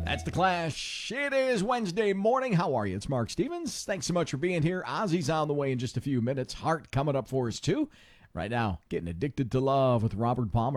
That's The Clash. It is Wednesday morning. How are you? It's Mark Stevens. Thanks so much for being here. Ozzy's on the way in just a few minutes. Heart coming up for us, too. Right now, getting addicted to love with Robert Palmer.